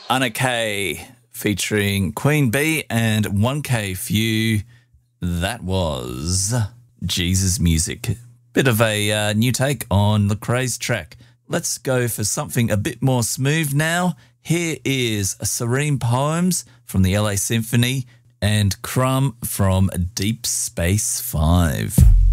Anna Kay featuring Queen Bee and 1K Few. That was Jesus Music. Bit of a new take on Lecrae's track. Let's go for something a bit more smooth now. Here is Serene Poems from the LA Symphony and Crumb from Deep Space 5.